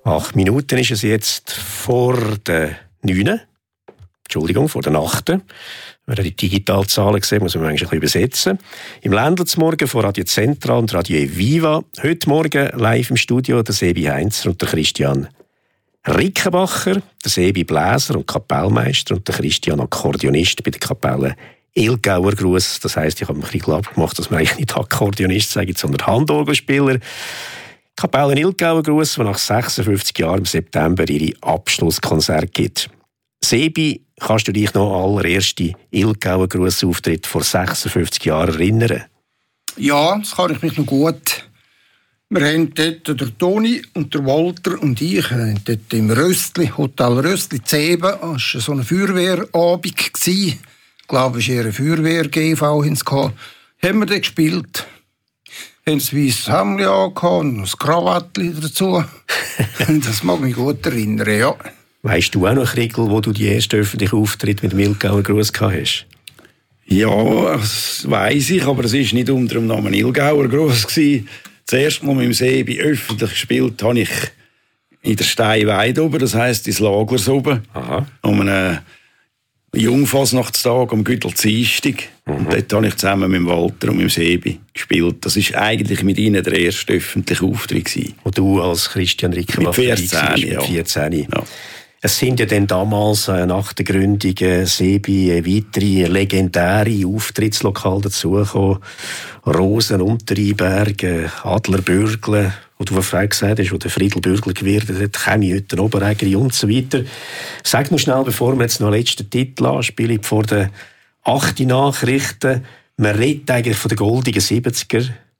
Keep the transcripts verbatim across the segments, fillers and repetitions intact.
Acht Minuten ist es jetzt vor der neun. Entschuldigung, vor der acht. Wenn wir die Digitalzahlen sehen, muss man manchmal ein bisschen übersetzen. Im Ländlersmorgen von Radio Central und Radio Viva. Heute Morgen live im Studio der Sebi Heinzer und der Christian Rickenbacher, der Sebi Bläser und Kapellmeister und der Christian Akkordeonist bei der Kapelle Ilgauer Gruss. Das heisst, ich habe mich ein bisschen abgemacht, dass man eigentlich nicht Akkordeonist sagt, sondern Handorgelspieler. Kapelle Ilgauer Gruss, die nach sechsundfünfzig Jahren im September ihre Abschlusskonzert gibt. Sebi, kannst du dich noch an den allerersten Ilgauer Gruss-Auftritt vor sechsundfünfzig Jahren erinnern? Ja, das kann ich mich noch gut. Wir haben dort, der Toni und der Walter und ich, haben dort im Röstli, Hotel Röstli, Zeben, das war so ein Feuerwehrabend. Ich glaube, es war eher eine Feuerwehr-G V. Haben wir dort gespielt. Haben ein weißes Hemd angehabt und ein Krawattchen dazu. Das mag mich gut erinnern, ja. Weisst du auch noch, Riegel, wo du die erste öffentliche Auftritt mit dem Ilgauer Gruss gehabt hast? Ja, das weiss ich, aber es war nicht unter dem Namen Ilgauer Gruss. Das erste Mal mit dem Sebi öffentlich gespielt habe ich in der Steinweide oben, das heisst ins Laglers oben. Aha. Um einen Jungfasnachtstag am Güttelzieistig. Mhm. Und dort habe ich zusammen mit dem Walter und mit dem Sebi gespielt. Das war eigentlich mit ihnen der erste öffentliche Auftritt. Und du als Christian Rickenbacher mit vierzehn, ja. vierzehn. Ja. Es sind ja dann damals äh, nach der Gründung äh, Sebi äh, weitere legendäre Auftrittslokale dazugekommen. Rosen, Unterrheinberg, äh, Adlerbürgle, wo du vorhin gesagt hast, wo der Friedel Bürgler gewirkt hat, Chemiehütten, Oberägeri und so weiter. Sag noch schnell, bevor wir jetzt noch den letzten Titel anspielen, vor den achten Nachrichten. Man redet eigentlich von den goldigen siebziger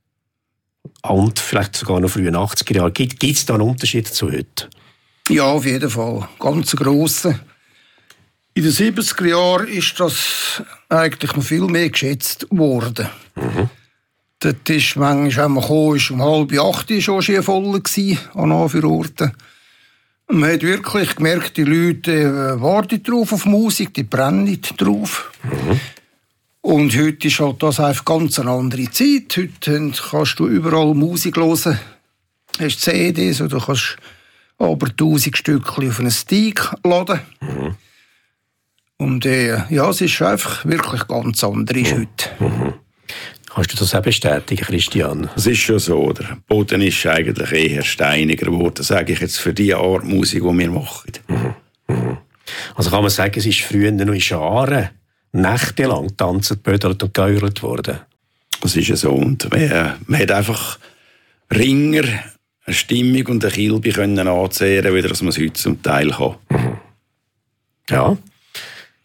und vielleicht sogar noch frühen achtziger Jahren. Gibt es da einen Unterschied zu heute? Ja, auf jeden Fall. Ganz grosse. In den siebziger Jahren ist das eigentlich noch viel mehr geschätzt worden. Mhm. Dort ist manchmal, wenn man kam, ist um halb acht schon schon voll gewesen, an Anführorten. Man hat wirklich gemerkt, die Leute äh, warten drauf auf Musik, die brennen drauf. Mhm. Und heute ist halt das einfach ganz eine andere Zeit. Heute kannst du überall Musik hören. Du hast C Ds oder kannst aber tausend Stückchen auf einen Stick laden. Mhm. Und äh, ja, es ist einfach wirklich ganz anders mhm. heute. Mhm. Kannst du das auch bestätigen, Christian? Es ist schon so. Der Boden ist eigentlich eher steiniger geworden, sage ich jetzt, für die Art Musik, die wir machen. Mhm. Mhm. Also kann man sagen, es ist früher noch in Scharen nächtelang getanzt, bödelt und geheult worden? Das ist ja so. Und man, man hat einfach Ringer, eine Stimmung und eine Kilbe können anzehren, wie das man es heute zum Teil kann. Mhm. Ja.